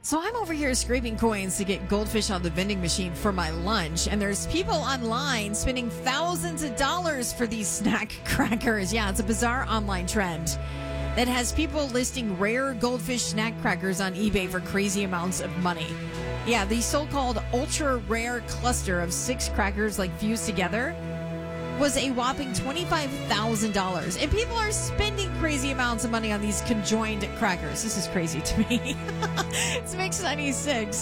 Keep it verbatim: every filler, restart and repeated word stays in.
So I'm over here scraping coins to get goldfish on the vending machine for my lunch, and there's people online spending thousands of dollars for these snack crackers. Yeah, it's a bizarre online trend that has people listing rare goldfish snack crackers on eBay for crazy amounts of money. Yeah, the so-called ultra rare cluster of six crackers like fused together was a whopping twenty-five thousand dollars. And people are spending crazy amounts of money on these conjoined crackers. This is crazy to me. It's Mix ninety-six.